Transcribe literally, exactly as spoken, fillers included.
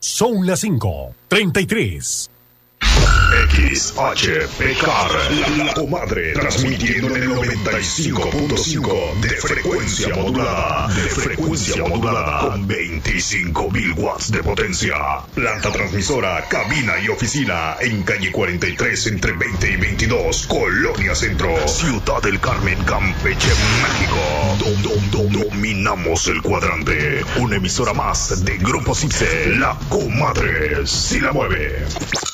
Son las cinco, treinta y tres. X H P K R, la comadre, transmitiendo en el noventa y cinco punto cinco de frecuencia modulada, de frecuencia modulada, con veinticinco mil watts de potencia. Planta transmisora, cabina y oficina, en calle cuarenta y tres, entre veinte y veintidós, Colonia Centro, Ciudad del Carmen, Campeche, México. Dom, dom, dom, dominamos el cuadrante. Una emisora más de Grupo Cipse, la comadre, si la mueve.